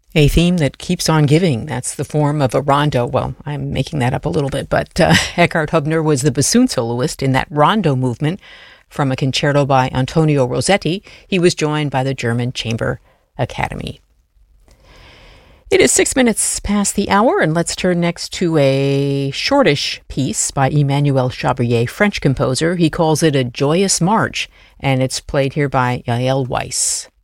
A theme that keeps on giving. That's the form of a rondo. Well, I'm making that up a little bit, but Eckhard Hubner was the bassoon soloist in that rondo movement from a concerto by Antonio Rossetti. He was joined by the German Chamber Academy. It is 6 minutes past the hour, and let's turn next to a shortish piece by Emmanuel Chabrier, French composer. He calls it a joyous march, and it's played here by Yael Weiss.